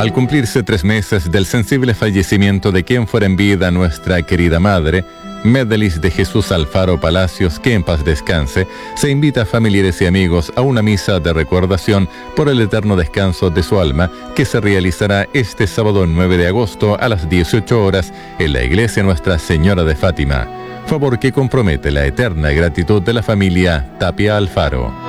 Al cumplirse 3 meses del sensible fallecimiento de quien fuera en vida nuestra querida madre, Medelis de Jesús Alfaro Palacios, que en paz descanse, se invita a familiares y amigos a una misa de recordación por el eterno descanso de su alma, que se realizará este sábado 9 de agosto a las 18 horas en la iglesia Nuestra Señora de Fátima. Favor que compromete la eterna gratitud de la familia Tapia Alfaro.